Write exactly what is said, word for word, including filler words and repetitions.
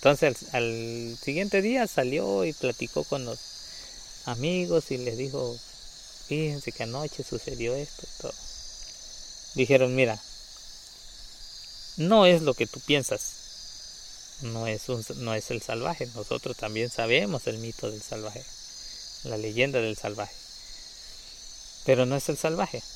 Entonces al, al siguiente día salió y platicó con los amigos y les dijo, fíjense que anoche sucedió esto y todo. Dijeron, mira, no es lo que tú piensas, no es, un, no es el salvaje, nosotros también sabemos el mito del salvaje, la leyenda del salvaje, pero no es el salvaje.